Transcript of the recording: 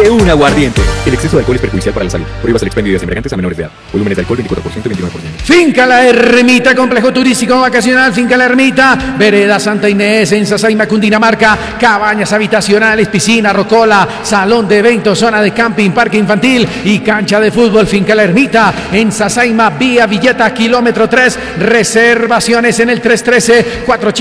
que un aguardiente. El exceso de alcohol es perjudicial para la salud. Prohíbas el expendio de bebidas embriagantes a menores de edad. Volúmenes de alcohol 24%, 29%. Finca La Ermita, complejo turístico vacacional, Finca La Ermita, Vereda Santa Inés, en Sasaima, Cundinamarca, cabañas habitacionales, piscina, rocola, salón de eventos, zona de camping, parque infantil y cancha de fútbol. Finca La Ermita, en Sasaima, vía Villeta, kilómetro 3, reservaciones en el 313-480.